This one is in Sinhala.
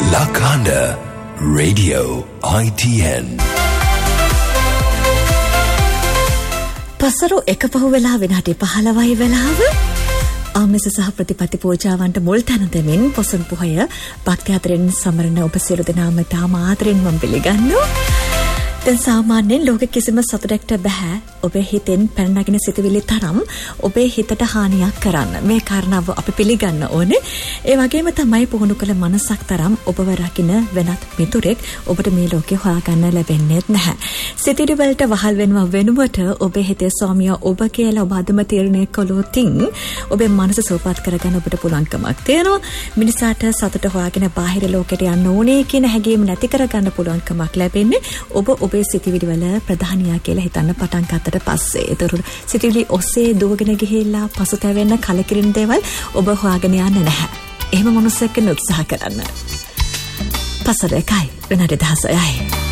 Lakanda Radio ITN. පසරු එක පහු වෙලා විනාඩි 15යි වෙලාව ආමිස සහ ප්‍රතිපත්ති පූජාවන්ට මුල් තැන දෙමින් පොසොන් පොහොය භක්ති අතරින් සමරන ඔබ සියලු දෙනාම තාම ආදරෙන් මම පිළිගන්නවා. දැන් සාමාන්‍යයෙන් ලෝක කිසිම සතුටකට බෑ ඔබේ හිතෙන් පැන නගින සිතුවිලි තරම් ඔබේ හිතට හානියක් කරන්න. මේ කාරණාව අපි පිළිගන්න ඕනේ. ඒ වගේම තමයි පුහුණු කළ මනසක් තරම් ඔබව රකින්න වෙනත් මිතුරෙක් ඔබට මේ ලෝකේ හොයාගන්න ලැබෙන්නේ නැහැ. සිතුවිලි වලට වහල් වෙනව වෙනුවට ඔබේ හිතේ ස්වාමියා ඔබ කියලා ඔබ අදම තීරණය කළොතින් ඔබේ මනස සුවපත් කරගන්න ඔබට පුළුවන්කමක් තියෙනවා. මිනිසාට සතුට හොයාගෙන බාහිර ලෝකෙට යන්න ඕනේ කියන හැඟීම නැති කරගන්න පුළුවන්කමක් ලැබෙන්නේ ඔබේ සිතුවිලි වල ප්‍රධානියා කියලා හිතන්න පටන් ගන්නට පස්සේ. ඒතර සිතුවිලි ඔස්සේ දුවගෙන ගිහිල්ලා පසුතැවෙන්න කලකිරින දේවල් ඔබ හොයාගෙන යන්නේ නැහැ. එහෙම මොනසෙක් වෙන්න උත්සාහ කරන්න. පසර එකයි වෙනාට 16යි.